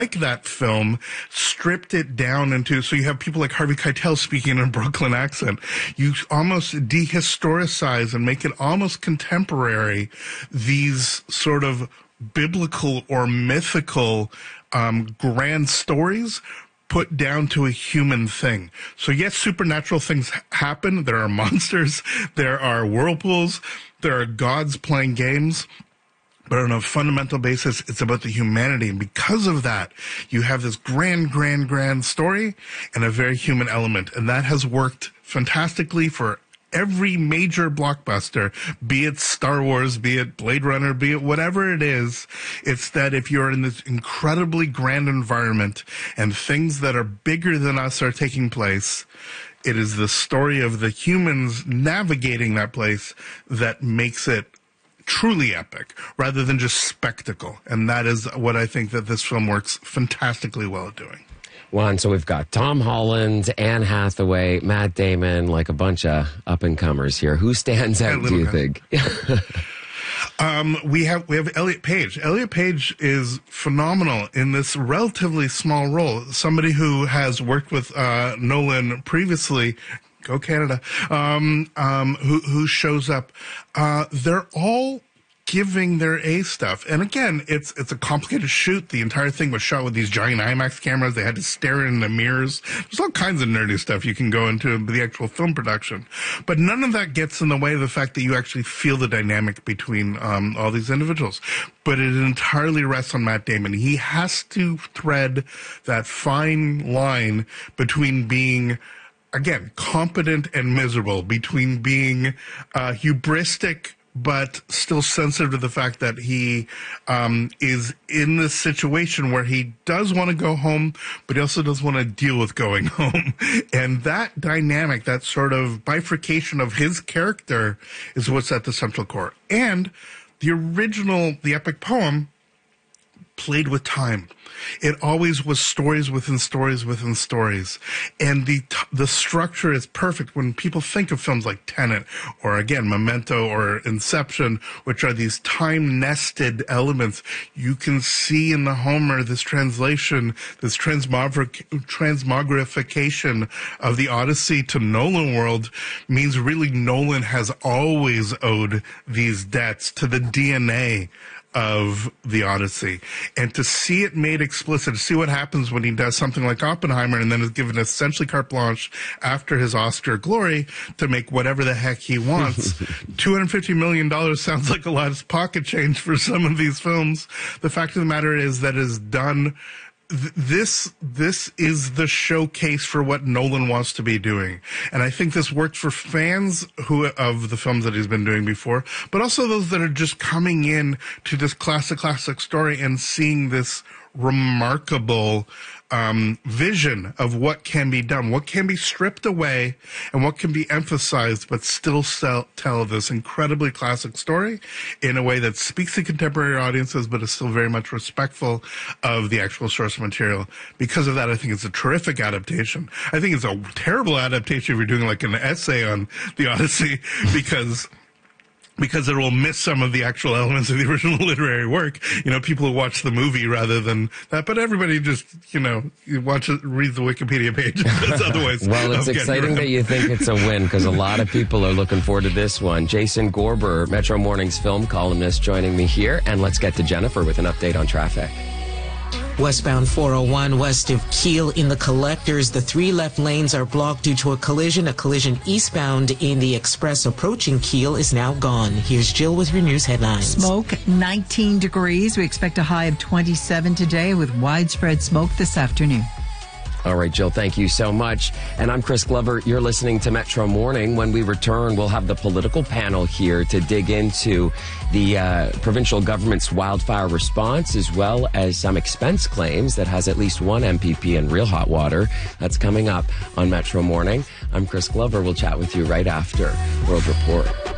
like that film, stripped it down into, so you have people like Harvey Keitel speaking in a Brooklyn accent. You almost dehistoricize and make it almost contemporary, these sort of biblical or mythical grand stories put down to a human thing. So yes, supernatural things happen. There are monsters, there are whirlpools, there are gods playing games. But on a fundamental basis, it's about the humanity. And because of that, you have this grand story and a very human element. And that has worked fantastically for every major blockbuster, be it Star Wars, be it Blade Runner, be it whatever it is. It's that if you're in this incredibly grand environment and things that are bigger than us are taking place, it is the story of the humans navigating that place that makes it truly epic, rather than just spectacle. And that is what I think that this film works fantastically well at doing. Juan, so we've got Tom Holland, Anne Hathaway, Matt Damon, like a bunch of up-and-comers here. Who stands out, do you think? We have Elliot Page. Elliot Page is phenomenal in this relatively small role. Somebody who has worked with Nolan previously. Go Canada. Who shows up. They're all giving their A stuff. And again, it's a complicated shoot. The entire thing was shot with these giant IMAX cameras. They had to stare in the mirrors. There's all kinds of nerdy stuff you can go into the actual film production. But none of that gets in the way of the fact that you actually feel the dynamic between all these individuals. But it entirely rests on Matt Damon. He has to thread that fine line between being, again, competent and miserable, between being hubristic but still sensitive to the fact that he is in this situation where he does want to go home, but he also does want to deal with going home. And that dynamic, that sort of bifurcation of his character is what's at the central core. And the original, the epic poem, played with time. It always was stories within stories within stories. And the structure is perfect. When people think of films like Tenet or, again, Memento or Inception, which are these time-nested elements, you can see in the Homer this translation, this transmogrification of the Odyssey to Nolan world means really Nolan has always owed these debts to the DNA of the Odyssey. And to see it made explicit, to see what happens when he does something like Oppenheimer and then is given essentially carte blanche after his Oscar glory to make whatever the heck he wants. $250 million sounds like a lot of pocket change for some of these films. The fact of the matter is that is done. This is the showcase for what Nolan wants to be doing. And I think this worked for fans of the films that he's been doing before, but also those that are just coming in to this classic story and seeing this remarkable vision of what can be done, what can be stripped away, and what can be emphasized, but still tell this incredibly classic story in a way that speaks to contemporary audiences, but is still very much respectful of the actual source material. Because of that, I think it's a terrific adaptation. I think it's a terrible adaptation if you're doing like an essay on the Odyssey, because it will miss some of the actual elements of the original literary work. You know, people who watch the movie rather than that, but everybody just, read the Wikipedia page. That's otherwise. Well, it's exciting that you think it's a win, because a lot of people are looking forward to this one. Jason Gorber, Metro Morning's film columnist, joining me here. And let's get to Jennifer with an update on traffic. Westbound 401 west of Kiel in the Collectors. The 3 left lanes are blocked due to a collision. A collision eastbound in the express approaching Kiel is now gone. Here's Jill with your news headlines. Smoke, 19 degrees. We expect a high of 27 today with widespread smoke this afternoon. All right, Jill, thank you so much. And I'm Chris Glover. You're listening to Metro Morning. When we return, we'll have the political panel here to dig into the provincial government's wildfire response, as well as some expense claims that has at least one MPP in real hot water. That's coming up on Metro Morning. I'm Chris Glover. We'll chat with you right after World Report.